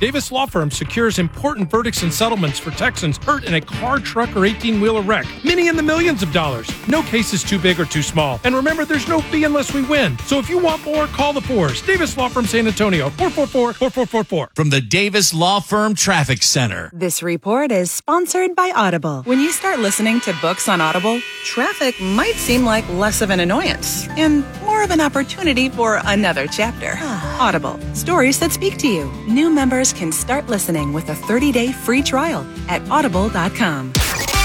Davis Law Firm secures important verdicts and settlements for Texans hurt in a car, truck, or 18-wheeler wreck. Many in the millions of dollars. No case is too big or too small. And remember, there's no fee unless we win. So if you want more, call the Fours. Davis Law Firm San Antonio, 444-4444. From the Davis Law Firm Traffic Center. This report is sponsored by Audible. When you start listening to books on Audible, traffic might seem like less of an annoyance and more of an opportunity for another chapter. Audible, stories that speak to you. New members can start listening with a 30-day free trial at audible.com.